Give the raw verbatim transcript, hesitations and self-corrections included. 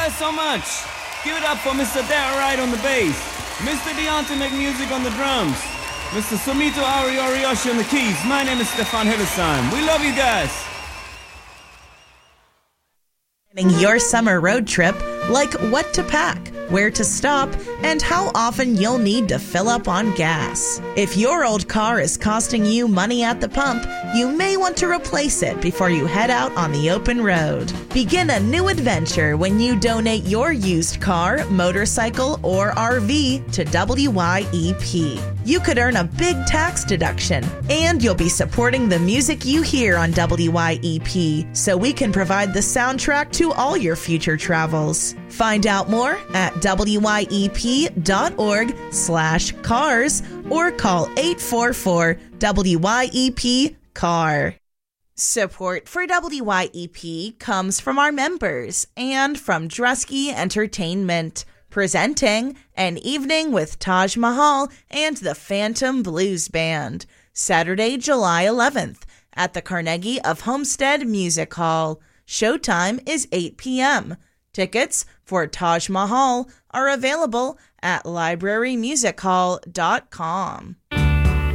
guys so much. Give it up for Mister Darren Wright on the bass, Mister Deontay McMusic on the drums, Mister Sumito Ariorioshi on the keys. My name is Stefan Hillesheim. We love you guys. Planning your summer road trip, like what to pack, where to stop, and how often you'll need to fill up on gas. If your old car is costing you money at the pump, you may want to replace it before you head out on the open road. Begin a new adventure when you donate your used car, motorcycle, or R V to W Y E P. You could earn a big tax deduction, and you'll be supporting the music you hear on W Y E P, so we can provide the soundtrack to all your future travels. Find out more at W Y E P dot org slash cars or call eight four four W Y E P car. Support for W Y E P comes from our members and from Drusky Entertainment, presenting An Evening with Taj Mahal and the Phantom Blues Band, Saturday, July eleventh, at the Carnegie of Homestead Music Hall. Showtime is eight p.m. Tickets for Taj Mahal are available at library music hall dot com.